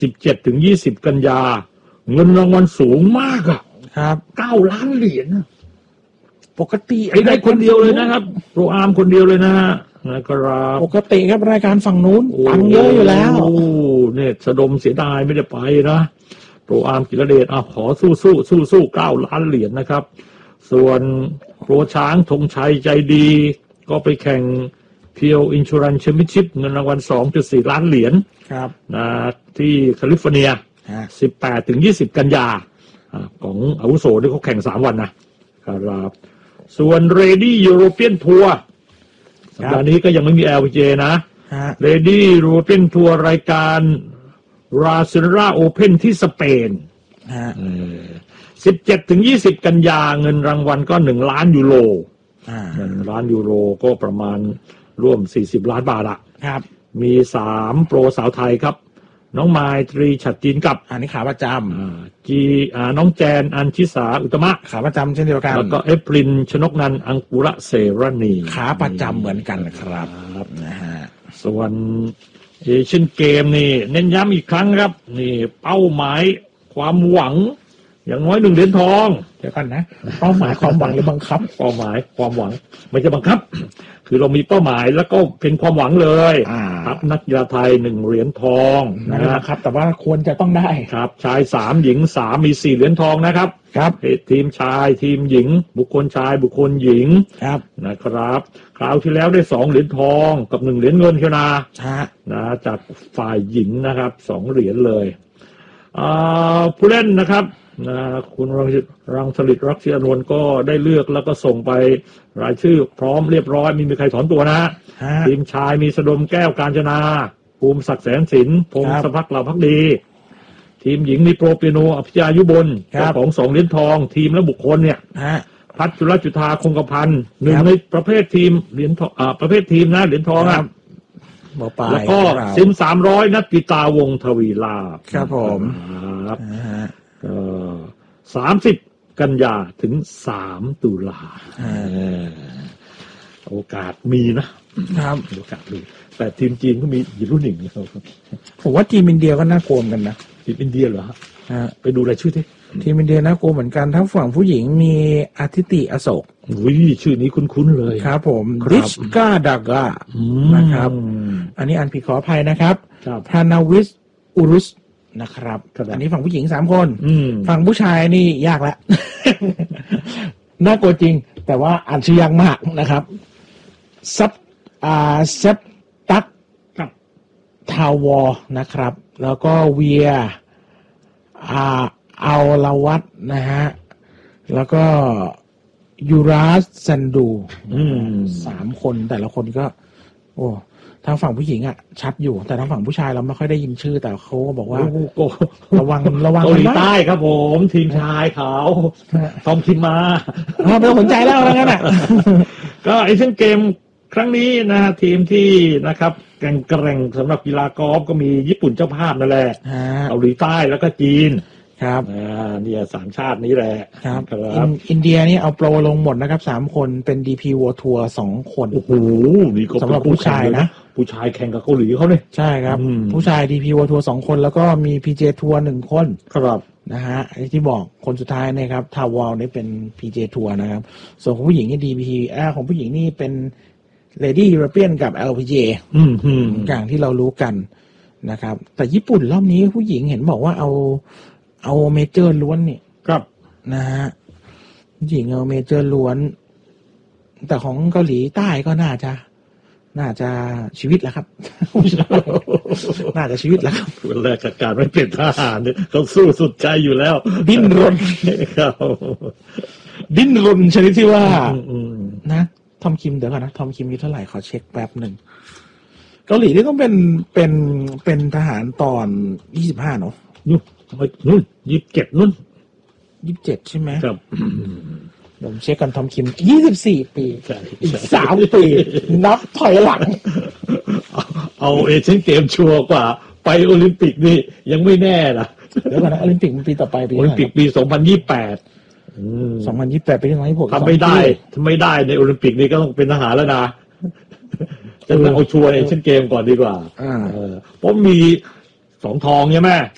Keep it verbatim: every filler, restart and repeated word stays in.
สิบเจ็ดถึงยี่สิบกันยาเงินรางวัลสูงมากอ่ะครับเก้าล้านเหรียญปกติไอ้ได้คนเดียวเลยนะครับโปรอาร์มคนเดียวเลยนะฮะนะครับปกติครับรายการฝั่งนู้นตังเยอะอยู่แล้วโอ้เนี่ยสะดมเสียดายไม่ได้ไปนะโปรอาร์มกิรเดชอ่ะขอสู้สู้สู้สู้เก้าล้านเหรียญนะครับส่วนโปรช้างธงชัยใจดีก็ไปแข่งเพียวอินชูรันแชมเปี้ยนชิพเงินรางวัล สองจุดสี่ ล้านเหรียญครับนะที่แคลิฟอร์เนียสิบแปดถึงยี่สิบกันยาของอาวุโสที่เขาแข่งสามวันนะครับส่วนเรดี้ยูโรเปียนทัวร์สัปดาห์นี้ก็ยังไม่มี แอล พี จี เอ นะเรดี้ยูโรเปียนทัวร์รายการราเซราโอเพ่นที่สเปนสิบเจ็ดถึงยี่สิบกันยาเงินรางวัลก็หนึ่งล้านยูโรหนึ่งล้านยูโรก็ประมาณร่วมสี่สิบล้านบาทละครับมีสามโปรสาวไทยครับน้องไมตรีฉัตรจีนกับอันนี้ขาประจำจีอ่าน้องแจนอัญชิสาอุตมะขาประจำเช่นเดียวกันแล้วก็เอปรินชนกนันท์อังกุระเสรณีขาประจำเหมือนกันครับนะฮะส่วนเอเชียนเกมนี่เน้นย้ำอีกครั้งครับนี่เป้าหมายความหวังอย่างน้อยหนึ่งเหรียญทองเดี๋ยวกันนะเป้าหมายความหวังหรือบังคับเป้าหมายความหวังไม่ใช่บังคับคือเรามีเป้าหมายแล้วก็เป็นความหวังเลยครับนักกีฬาไทยหนึ่งเหรียญทองนะครับแต่ว่าควรจะต้องได้ครับชายสามหญิงสามมีสี่เหรียญทองนะครับครับทีมชายทีมหญิงบุคคลชายบุคคลหญิงครับนะครับคราวที่แล้วได้สองเหรียญทองกับหนึ่งเหรียญเงินเชียวนะนะจากฝ่ายหญิงนะครับสองเหรียญเลยผู้เล่นนะครับนะคุณรังรังสลิดรักเชียนวลก็ได้เลือกแล้วก็ส่งไปรายชื่อพร้อมเรียบร้อยไม่มีใครถอนตัวนะทีมชายมีสดมแก้วกาญจนาภูมิศักดิ์แสนสินพงศพักดิ์เหล่าพักดีทีมหญิงมีโปรเปียโนอภิญายุบลเจ้าของสองเหรียญทองทีมและบุคคลเนี่ยพัชจุลจุฑาคงกระพันหนึ่งในประเภททีมเหรียญทองอ่าประเภททีมนะเหรียญทองอ่ะแล้วก็ซิมสามร้อยนัทปิตาวงทวีลาภครับผมครับก็สามสิบกันยาถึงสามตุลาโอกาสมีนะครับโอกาสมีแต่ทีมจีนก็มีอยู่รุ่นหนึ่งครับผมว่าทีมอินเดียก็น่ากลัวกันนะทีมอินเดียเหรอฮะไปดูรายชื่อที่ทีมอินเดียน่ากลัวเหมือนกันทั้งฝั่งผู้หญิงมีอาทิติอโศกอุ้ยชื่อนี้คุ้นๆเลยครับผมริชกาดากานะครับอันนี้อันผิดขออภัยนะครับพานาวิสอุรุสนะครับอันนี้ฝั่งผู้หญิงสามคนฝั่งผู้ชายนี่ยากแล้ว น่ากลัวจริงแต่ว่าอ่านชื่อยากมากนะครับซับอ่าเซปตักทาวอนะครับแล้วก็เวียอาอัลลาวัตนะฮะแล้วก็ยูราสซันดูสามคนแต่ละคนก็โอ้ทางฝั่งผู้หญิงอ่ะชัดอยู่แต่ทางฝั่งผู้ชายเราไม่ค่อยได้ยินชื่อแต่เขาก็บอกว่าระวังระวังเกาหลีใต้ครับผมทีมชายเขาทอมคิมมาไม่ต้องสนใจแล้วแล้วงั้นอ่ะก็เอเชียนเกมครั้งนี้นะฮะทีมที่นะครับแข่งแกร่งสำหรับกีฬากอล์ฟก็มีญี่ปุ่นเจ้าภาพนั่นแหละเกาหลีใต้แล้วก็จีนครับอ่าเนี่ยสามชาตินี้แหละครับอินเดียนี่เอาโปรลงหมดนะครับสามคนเป็น ดี พี World Tour สองคนโอ้โหนี่ก็สำหรับผู้ชายนะผู้ชายแข่งกับเกาหลีเขาเนี่ยใช่ครับผู้ชาย ดี พี World Tour สองคนแล้วก็มี พี เจ Tour หนึ่งคนครับนะฮะไอ้ที่บอกคนสุดท้ายนะครับทาวอลนี่เป็น พี เจ Tour นะครับส่วนของผู้หญิงนี่ ดี พี อ่าของผู้หญิงนี่เป็น Lady European กับ แอล พี จี เออืมอย่างที่เรารู้กันนะครับแต่ญี่ปุ่นรอบนี้ผู้หญิงเห็นบอกว่าเอาเอาเมเจอร์ล้วนนี่ครับนะฮะหญิงเอาเมเจอร์ล้วนแต่ของเกาหลีใต้ก็น่าจะน่าจะชีวิตแล้วครับ น่าจะชีวิตแล้วครับวันแรกจากการไม่เป็นทหารเนี่ยเขาสู้สุดใจอยู่แล้วดิ้นรนครับดิ้นรนชนิดที่ว่านะทอมคิมเดี๋ยวก่อนนะทอมคิมมีเท่าไหร่ขอเช็คแป๊บหนึ่งเกาหลีนี่ต้องเป็นเป็นเป็นทหารตอนยี่สิบห้าเนาะนู่นนู่นยี่สิบเจ็ดนู่นยี่สิบเจ็ดใช่ไหมครับผมเช็คกันทอมคิมยี่สิบสี่ปีอีกสามปีนับถอยหลังเอาเอเชียนเกมชัวร์กว่าไปโอลิมปิกนี่ยังไม่แน่นะเดี๋ยวก่อนนะโอลิมปิกมันปีต่อไปปีโอลิมปิกปีสองพันยี่สิบแปดสองพันยี่สิบแปดปีที่ไหนผมทำไม่ได้ทำไม่ได้ในโอลิมปิกนี่ก็ต้องเป็นทหารแล้วนะจะเอาชัวร์เอเชียนเกมก่อนดีกว่าเพราะมีสองทองใช่ไหม